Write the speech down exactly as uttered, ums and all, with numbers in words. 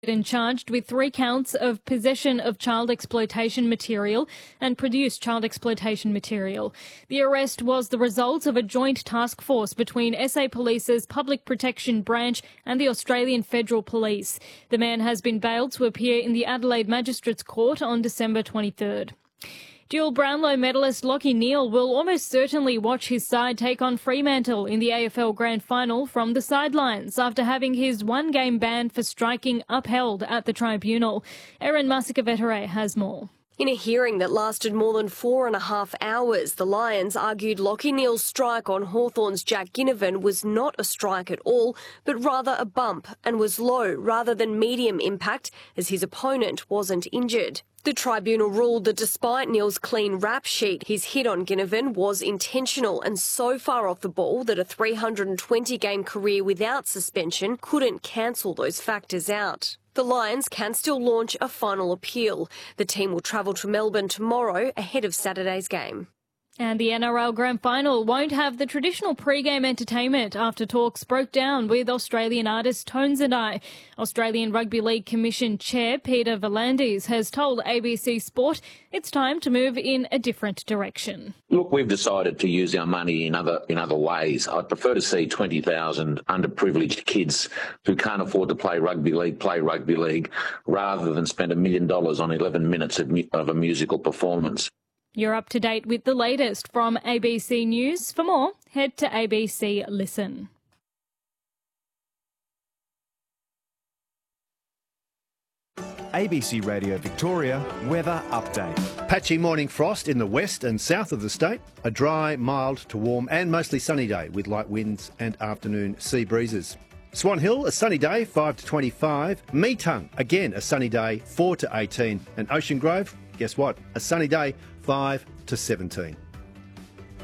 And charged with three counts of possession of child exploitation material and produced child exploitation material. The arrest was the result of a joint task force between S A Police's Public Protection Branch and the Australian Federal Police. The man has been bailed to appear in the Adelaide Magistrates Court on December twenty-third. Dual Brownlow medalist Lachie Neale will almost certainly watch his side take on Fremantle in the A F L Grand Final from the sidelines after having his one-game ban for striking upheld at the tribunal. Erin Masika-Vettere has more. In a hearing that lasted more than four and a half hours, the Lions argued Lachie Neale's strike on Hawthorn's Jack Ginnivan was not a strike at all, but rather a bump, and was low rather than medium impact, as his opponent wasn't injured. The tribunal ruled that despite Neale's clean rap sheet, his hit on Ginnivan was intentional and so far off the ball that a three hundred twenty game career without suspension couldn't cancel those factors out. The Lions can still launch a final appeal. The team will travel to Melbourne tomorrow ahead of Saturday's game. And the N R L Grand Final won't have the traditional pre-game entertainment after talks broke down with Australian artist Tones and I. Australian Rugby League Commission Chair Peter V'landys has told A B C Sport it's time to move in a different direction. Look, we've decided to use our money in other in other ways. I'd prefer to see twenty thousand underprivileged kids who can't afford to play rugby league play rugby league rather than spend a million dollars on eleven minutes of, mu- of a musical performance. You're up to date with the latest from A B C News. For more, head to A B C Listen. A B C Radio Victoria weather update. Patchy morning frost in the west and south of the state. A dry, mild to warm and mostly sunny day with light winds and afternoon sea breezes. Swan Hill, a sunny day, five to twenty-five. Meetung, again a sunny day, four to eighteen. And Ocean Grove, guess what? A sunny day, five to seventeen.